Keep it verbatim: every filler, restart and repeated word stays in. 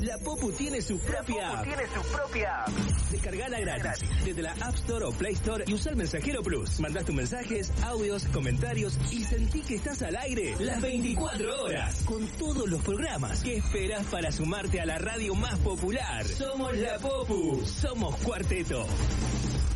La Popu tiene su propia app. tiene su propia app. Descargala gratis desde la App Store o Play Store y usa el Mensajero Plus. Mandás tus mensajes, audios, comentarios y sentí que estás al aire las veinticuatro horas con todos los programas. ¿Qué esperás para sumarte a la radio más popular? Somos La Popu. Somos Cuarteto.